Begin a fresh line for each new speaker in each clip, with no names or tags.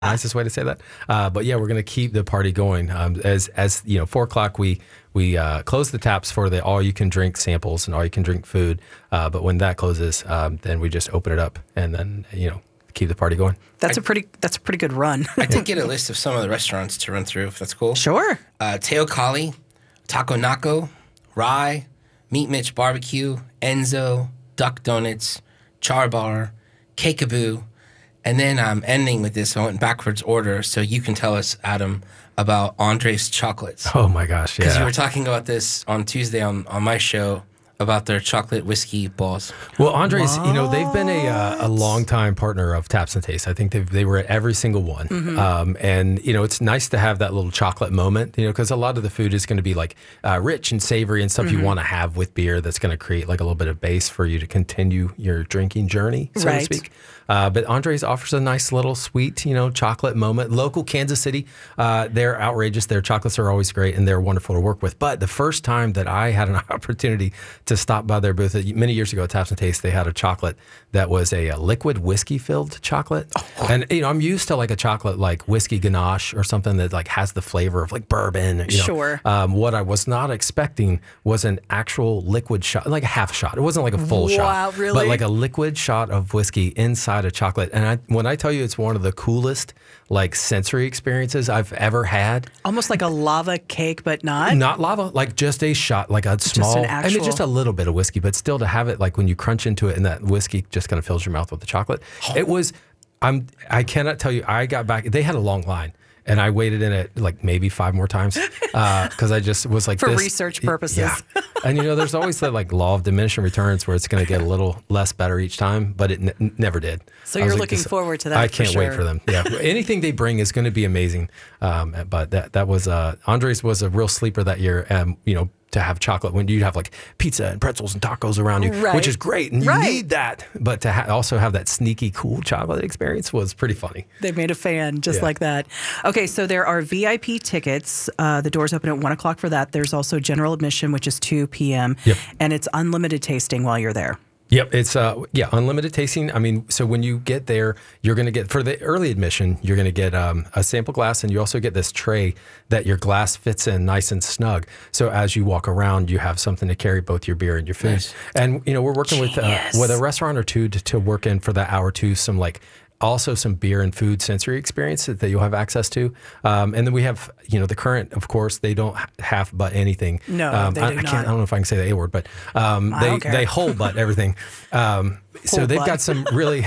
nicest way to say that. But yeah, we're going to keep the party going. As 4:00 we close the taps for the all you can drink samples and all you can drink food. But when that closes, then we just open it up and then keep the party going.
That's a pretty good run.
I did get a list of some of the restaurants to run through, if that's cool.
Sure.
Teo Kali, Taco Naco, Rye, Meat Mitch Barbecue, Enzo, Duck Donuts, Char Bar, Cakeaboo, and then I'm ending with this. I went backwards order, so you can tell us, Adam, about Andres Chocolates.
Oh my gosh, yeah.
Because you were talking about this on Tuesday on my show about their chocolate whiskey balls.
Well, Andres, they've been a long-time partner of Taps and Taste. I think they were at every single one. Mm-hmm. And it's nice to have that little chocolate moment, because a lot of the food is going to be like rich and savory and stuff you want to have with beer that's going to create like a little bit of base for you to continue your drinking journey, so to speak. But Andres offers a nice little sweet, chocolate moment. Local Kansas City, they're outrageous. Their chocolates are always great and they're wonderful to work with. But the first time that I had an opportunity to stop by their booth many years ago at Taps and Taste, they had a chocolate that was a liquid whiskey filled chocolate. Oh. And I'm used to like a chocolate like whiskey ganache or something that like has the flavor of like bourbon.
Sure.
What I was not expecting was an actual liquid shot, like a half shot. It wasn't like a full shot.
Wow, really?
But like a liquid shot of whiskey inside a chocolate. And when I tell you it's one of the coolest like sensory experiences I've ever had.
Almost like a lava cake, but not?
Not lava, like just a shot, like a small, just a little bit of whiskey, but still to have it like when you crunch into it and that whiskey just kind of fills your mouth with the chocolate. Oh. It was, I cannot tell you, I got back, they had a long line. And I waited in it like maybe 5 more times because I just was like
for research purposes.
Yeah. And there's always the like law of diminishing returns where it's going to get a little less better each time, but it never did.
So you're looking forward to that.
I can't wait for them. Yeah, anything they bring is going to be amazing. But that was Andres was a real sleeper that year. To have chocolate when you'd have like pizza and pretzels and tacos around you, which is great. And you need that. But to also have that sneaky, cool chocolate experience was pretty funny.
They made a fan just like that. Okay, so there are VIP tickets. The doors open at 1 o'clock for that. There's also general admission, which is 2 p.m.
Yep.
And it's unlimited tasting while you're there.
Yep, it's unlimited tasting. I mean, so when you get there, you're going to get, for the early admission, you're going to get a sample glass, and you also get this tray that your glass fits in nice and snug. So as you walk around, you have something to carry both your beer and your food. Nice. And we're working with a restaurant or two to work in for that hour or two some also some beer and food sensory experience that you'll have access to. And then we have, the current, of course, they don't have but anything.
No, they do not.
I don't know if I can say the A word, but they whole but everything. So they've got some really,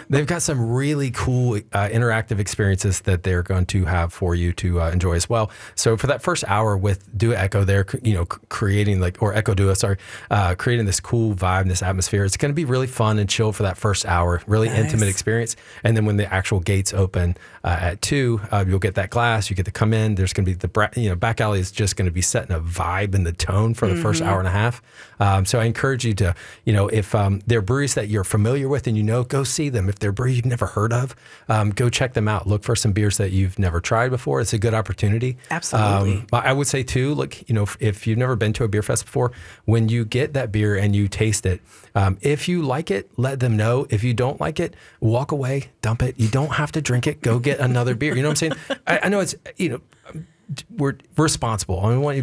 cool interactive experiences that they're going to have for you to enjoy as well. So for that first hour with Duo Echo, they're creating Echo Duo, creating this cool vibe, this atmosphere. It's going to be really fun and chill for that first hour, really intimate experience. And then when the actual gates open at 2, you'll get that glass. You get to come in. There's going to be back alley is just going to be setting a vibe and the tone for the first hour and a half. So I encourage you to, if there are breweries that you're familiar with and go see them. If they're breweries you've never heard of, go check them out. Look for some beers that you've never tried before. It's a good opportunity.
Absolutely.
I would say too, if you've never been to a beer fest before, when you get that beer and you taste it, if you like it, let them know. If you don't like it, walk away, dump it. You don't have to drink it. Go get another beer. You know what I'm saying? I know it's, we're responsible. I want you